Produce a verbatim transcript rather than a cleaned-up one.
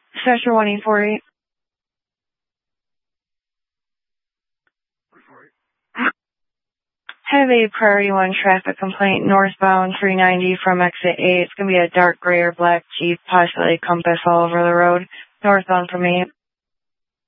Special one eight four eight. Have a Priority one traffic complaint northbound three ninety from exit eight. It's going to be a dark gray or black Jeep, possibly Compass all over the road, northbound from eight.